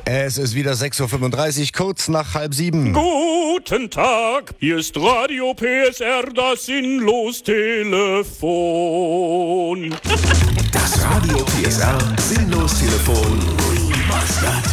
Es ist wieder 6.35 Uhr, kurz nach 6:30. Guten Tag, hier ist Radio PSR, das Sinnlos-Telefon. Das Radio PSR Sinnlos-Telefon Remastered.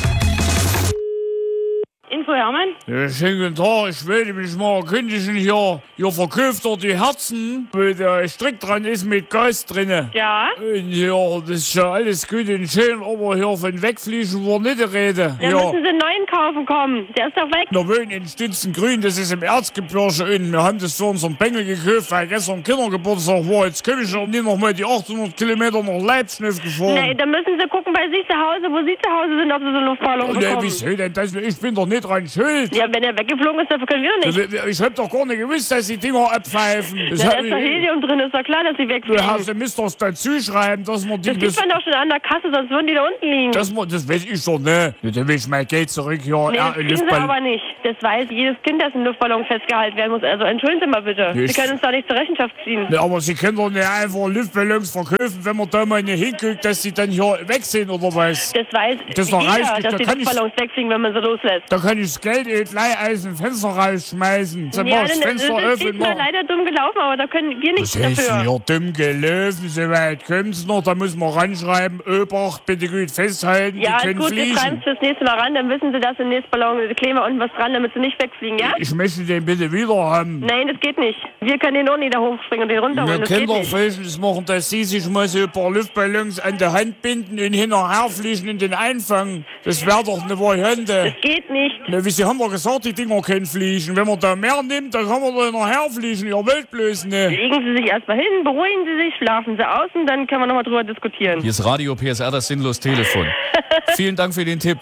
Info Hermann? Ja, schönen guten Tag, ich wollte mich mal erkundigen hier. Ihr verkauft doch die Herzen, wo der Strick dran ist mit Gas drinne. Ja? Und ja, das ist ja alles gut und schön, aber hier von wegfliegen war nicht die Rede. Dann müssen Sie einen neuen kaufen kommen. Der ist doch weg. Wir wohnen in Stützengrün, das ist im Erzgebirge und wir haben das für unseren Bengel gekauft, weil gestern Kindergeburtstag war. Jetzt komme ich auch nicht noch mal die 800 Kilometer nach Leipzig gefahren. Nee, dann müssen Sie gucken bei sich zu Hause, wo Sie zu Hause sind, ob Sie so eine Luftballon bekommen. Wieso denn das? Ich bin doch nicht dran schuld. Ja, wenn er weggeflogen ist, dafür können wir doch nicht. Ich hab doch gar nicht gewusst, dass die Dinger abpfeifen. Da ist doch Helium drin, ist doch klar, dass Sie Du wegfliegen. hast müsst doch dazu schreiben, dass man die... Das sieht man doch schon an der Kasse, sonst würden die da unten liegen. Das weiß ich doch, ne? Dann will ich mein Geld zurück hier. Nee, das kriegen Sie aber nicht. Das weiß jedes Kind, dass ein Luftballon festgehalten werden muss. Also entschuldigen Sie mal bitte. Sie können uns doch nicht zur Rechenschaft ziehen. Ne, aber Sie können doch nicht einfach Luftballons verkaufen, wenn man da mal nicht hinguckt, dass sie dann hier weg sind, oder was? Das weiß Das ist doch jeder, reichlich, dass da die kann ich- Luftballons wegfliegen, wenn man sie loslässt. Da kann ich das Geld gleich aus dem Fenster rausschmeißen. Dann mach ich das das Fenster ist öffnen. mal leider dumm gelaufen, aber da können wir nichts Was heißt denn dafür. hier dumm gelaufen? So weit kommt's noch. Da muss man ranschreiben, Obacht, bitte gut festhalten, Ja, die können gut, wir schreiben fliegen. es fürs nächste Mal ran, dann wissen Sie, dass im nächsten Ballon kleben wir unten was dran, damit sie nicht wegfliegen, ja? Ich möchte den bitte wieder haben. Nein, das geht nicht. Wir können den auch nicht da hochspringen und den runterholen, Wir das können geht doch nicht. Folgendes machen, dass Sie sich mal so ein paar Luftballons an der Hand binden und hinterher fliegen und den einfangen. Das wäre doch eine Variante. Das geht nicht. Na, wie Sie haben doch gesagt, die Dinger können fliegen. Wenn man da mehr nimmt, dann kann man da hinterher fliegen. Ihr wollt bloß ne. Legen Sie sich erstmal hin, beruhigen Sie sich, schlafen Sie aus und dann können wir nochmal drüber diskutieren. Hier ist Radio PSR, das Sinnlos-Telefon. Vielen Dank für den Tipp.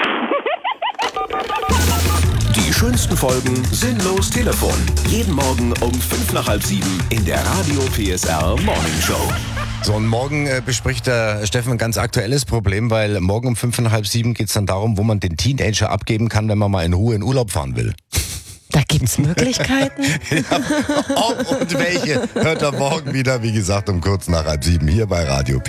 Die schönsten Folgen Sinnlos Telefon. Jeden Morgen um 6:55 in der Radio PSR Morning Show. So, und morgen bespricht der Steffen ein ganz aktuelles Problem, weil morgen um 6:55 geht es dann darum, wo man den Teenager abgeben kann, wenn man mal in Ruhe in Urlaub fahren will. Da gibt's Möglichkeiten. Ja, ob und welche hört er morgen wieder, wie gesagt, um kurz nach 6:30 hier bei Radio